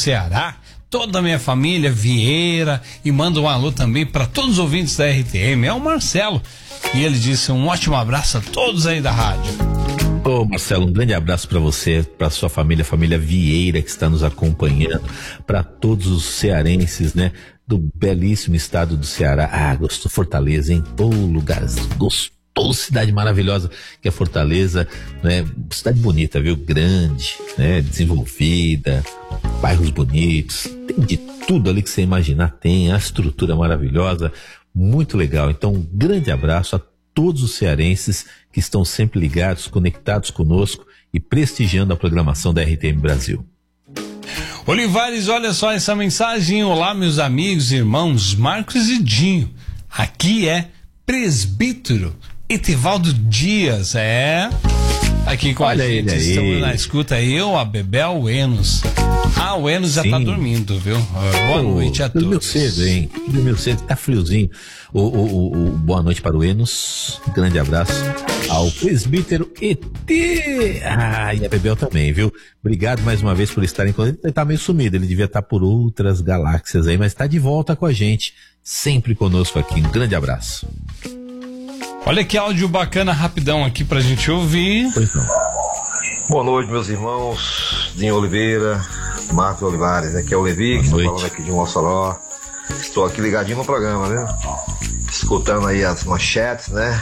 Ceará, toda a minha família Vieira, e manda um alô também para todos os ouvintes da RTM, é o Marcelo, e ele disse um ótimo abraço a todos aí da rádio. Ô Marcelo, um grande abraço para você, para sua família, família Vieira que está nos acompanhando, para todos os cearenses, né, do belíssimo estado do Ceará. Ah, gostou Fortaleza, hein? Ô, lugar gostoso, cidade maravilhosa que é Fortaleza, né? Cidade bonita, viu? Grande, né? Desenvolvida, bairros bonitos, tem de tudo ali que você imaginar, tem a estrutura maravilhosa, muito legal. Então, um grande abraço a todos os cearenses que estão sempre ligados, conectados conosco e prestigiando a programação da RTM Brasil. Olivares, olha só essa mensagem. Olá, meus amigos e irmãos Marcos e Dinho. Aqui é presbítero Etivaldo Dias, aqui com olha a gente, ele aí. Estamos na escuta, eu, a Bebel, o Enos. O Enos já tá dormindo, viu? Boa noite a todos. Dormiu cedo, hein? Dormiu cedo, tá friozinho. Boa noite para o Enos, grande abraço ao presbítero ET. E a Bebel também, viu? Obrigado mais uma vez por estarem com ele. Ele tá meio sumido, ele devia estar por outras galáxias aí, mas tá de volta com a gente, sempre conosco aqui. Um grande abraço. Olha que áudio bacana, rapidão aqui pra gente ouvir. Pois não. Boa noite, meus irmãos, Dinho Oliveira, Marcos Olivares, aqui é o Levi, que estou falando aqui de Mossoró. Estou aqui ligadinho no programa, né? Escutando aí as manchetes, né?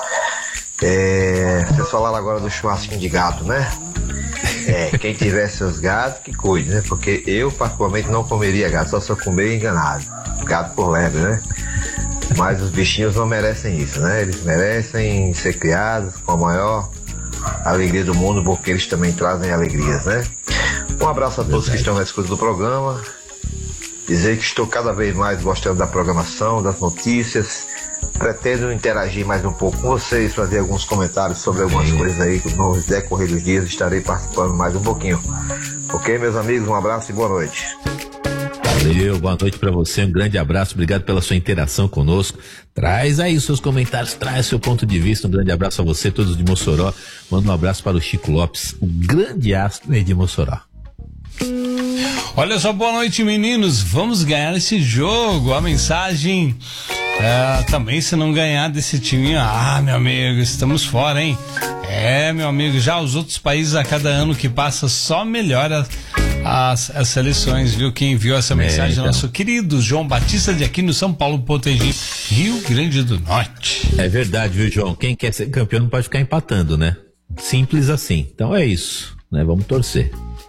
Vocês falaram agora do churrasquinho de gato, né? Quem tiver seus gatos, que cuide, né? Porque eu, particularmente, não comeria gato, só se eu comer enganado. Gato por lebre, né? Mas os bichinhos não merecem isso, né? Eles merecem ser criados com a maior alegria do mundo, porque eles também trazem alegrias, né? Um abraço a todos que estão na escuta do programa. Dizer que estou cada vez mais gostando da programação, das notícias. Pretendo interagir mais um pouco com vocês, fazer alguns comentários sobre algumas coisas aí que no decorrer dos dias estarei participando mais um pouquinho. Ok, meus amigos? Um abraço e boa noite. Valeu, boa noite pra você, um grande abraço, obrigado pela sua interação conosco. Traz aí os seus comentários, traz seu ponto de vista. Um grande abraço a você, todos de Mossoró. Manda um abraço para o Chico Lopes, o grande astro de Mossoró. Olha só, boa noite, meninos, vamos ganhar esse jogo. A mensagem também, se não ganhar desse time, meu amigo, estamos fora, hein? Meu amigo, já os outros países a cada ano que passa só melhora as seleções, viu? Quem enviou essa mensagem é o nosso querido João Batista de Aquino, São Paulo, Potengi, Rio Grande do Norte. É verdade, viu, João? Quem quer ser campeão não pode ficar empatando, né? Simples assim. Então é isso, né? Vamos torcer.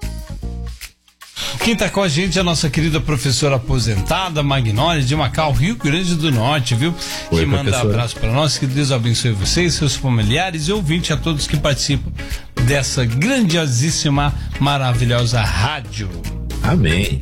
Quem tá com a gente é a nossa querida professora aposentada, Magnólia, de Macau, Rio Grande do Norte, viu? Oi, que manda professora. abraço para nós, que Deus abençoe vocês, seus familiares e ouvintes, a todos que participam dessa grandiosíssima, maravilhosa rádio. Amém.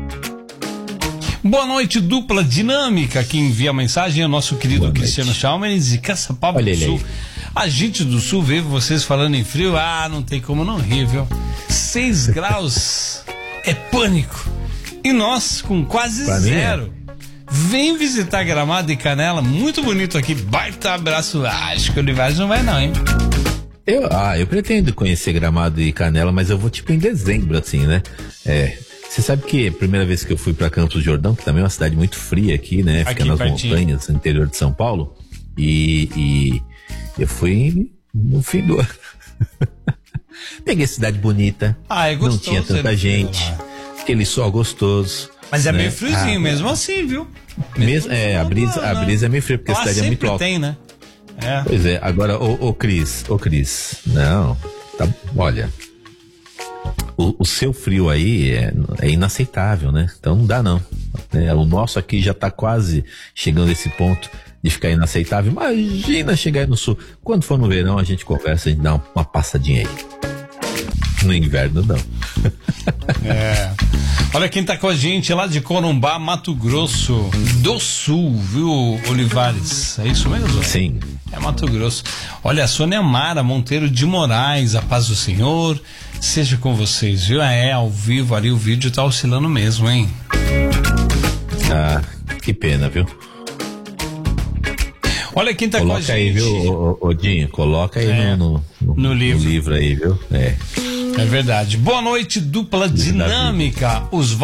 Boa noite, dupla dinâmica. Quem envia a mensagem é o nosso querido Cristiano Chalmers de Caçapava do Sul. A gente do Sul vê vocês falando em frio, não tem como não rir, viu? 6 graus é pânico. E nós, com quase zero. Vem visitar Gramado e Canela, muito bonito aqui, baita abraço. Acho que o Olivares não vai não, hein? Eu pretendo conhecer Gramado e Canela, mas eu vou tipo em dezembro, assim, né? Você sabe que a primeira vez que eu fui pra Campos do Jordão, que também é uma cidade muito fria aqui, né? Fica Aqui nas pertinho. montanhas, no interior de São Paulo. E eu fui no fim do ano. Peguei cidade bonita, é gostoso, não tinha tanta gente, aquele sol gostoso. Mas é né? meio friozinho mesmo assim, viu? A brisa é meio fria, porque a cidade é muito alta. Tem, né? Pois é, agora, ô Cris, não, tá, olha, o seu frio aí é inaceitável, né? Então não dá não, o nosso aqui já tá quase chegando a esse ponto de ficar inaceitável. Imagina chegar aí no sul. Quando for no verão a gente conversa, a gente dá uma passadinha aí. No inverno não. Olha quem tá com a gente lá de Corumbá, Mato Grosso do Sul, viu, Olivares? É isso mesmo? Sim. É Mato Grosso. Olha, a Sônia Mara Monteiro de Moraes, a paz do Senhor seja com vocês, viu? Ao vivo ali, o vídeo tá oscilando mesmo, hein? Que pena, viu? Olha quem tá coloca com a gente. Coloca aí, viu, Odinho? Coloca aí no livro aí, viu? É verdade. Boa noite, dupla dinâmica. Os